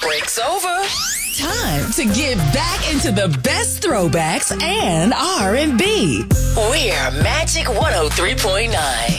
Break's over. Time to get back into the best throwbacks and R&B. We're Magic 103.9.